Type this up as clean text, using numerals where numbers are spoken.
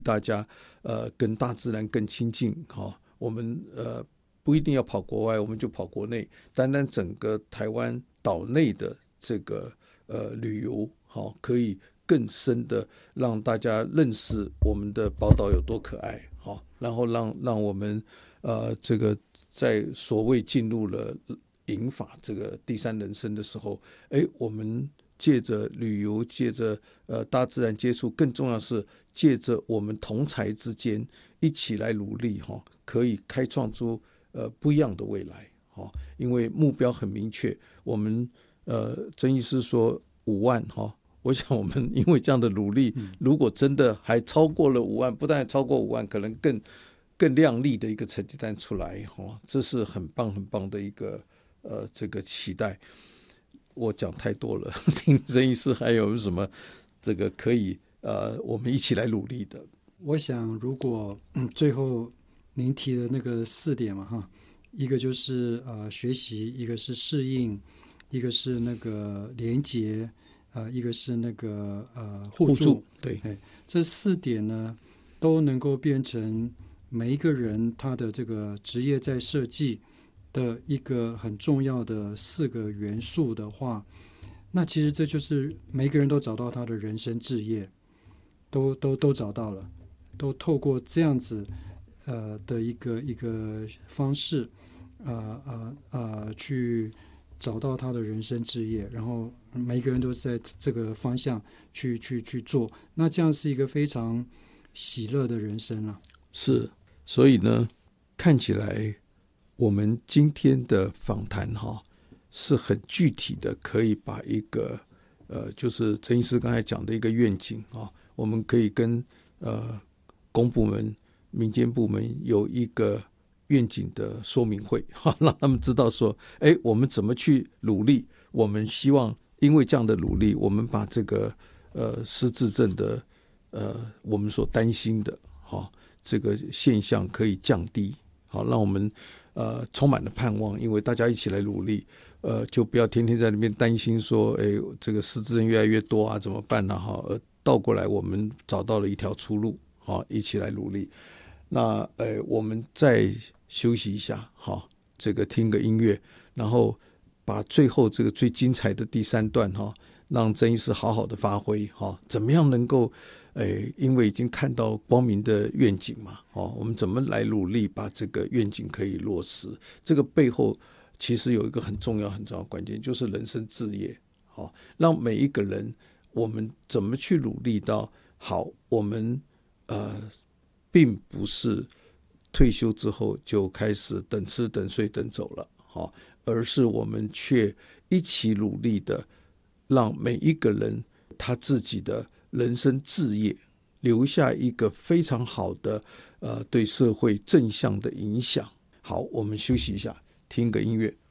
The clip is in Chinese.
大家跟大自然更亲近。我们不一定要跑国外，我们就跑国内，单单整个台湾岛内的这个旅游，可以更深的让大家认识我们的宝岛有多可爱，然后让我们这个在所谓进入了银发这个第三人生的时候，我们借着旅游，借着大自然接触，更重要的是借着我们同侪之间一起来努力，可以开创出不一样的未来。因为目标很明确，我们曾医师说5万，我想我们因为这样的努力，如果真的还超过了5万，不但超过5万，可能更亮丽的一个成绩单出来，这是很棒很棒的一个这个期待。我讲太多了，听曾医师还有什么这个可以我们一起来努力的？ 我想如果最后您提的那个4点嘛，一个就是学习，一个是适应，一个是那个连结，一个是那个互助。 对， 这4点呢都能够变成每一个人他的这个职业在设计的一个很重要的4个元素的话，那其实这就是每个人都找到他的人生志业，都找到了，都透过这样子的一个方式去找到他的人生志业，然后每一个人都在这个方向去做，那这样是一个非常喜乐的人生啊。 是，所以呢，看起来我们今天的访谈是很具体的，可以把一个就是陈医师刚才讲的一个愿景我们可以跟公部门、民间部门有一个愿景的说明会，让他们知道说，我们怎么去努力。我们希望因为这样的努力，我们把这个失智症的我们所担心的这个现象可以降低，让我们充满了盼望。因为大家一起来努力，就不要天天在那边担心说，这个失智症越来越多怎么办呢？而倒过来，我们找到了一条出路，一起来努力。那我们再休息一下，这个听个音乐，然后把最后这个最精彩的第3段让曾医师好好的发挥，怎么样能够因为已经看到光明的愿景嘛，我们怎么来努力把这个愿景可以落实？这个背后其实有一个很重要的关键，就是人生志业，让每一个人我们怎么去努力到好，我们并不是退休之后就开始等吃等睡等走了，而是我们却一起努力的让每一个人他自己的人生志业留下一个非常好的对社会正向的影响。好，我们休息一下，听个音乐。